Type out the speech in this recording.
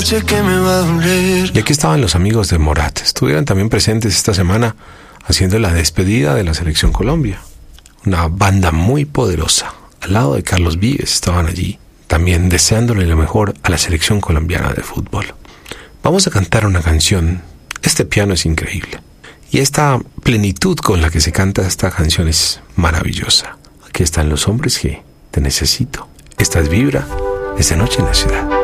Sé que me va a doler. Y aquí estaban los amigos de Morat. Estuvieron también presentes esta semana haciendo la despedida de la Selección Colombia. Una banda muy poderosa. Al lado de Carlos Vives estaban allí, también deseándole lo mejor a la Selección Colombiana de fútbol. Vamos a cantar una canción. Este piano es increíble. Y esta plenitud con la que se canta esta canción es maravillosa. Aquí están los hombres que te necesito. Esta es Vibra, esta noche en la ciudad.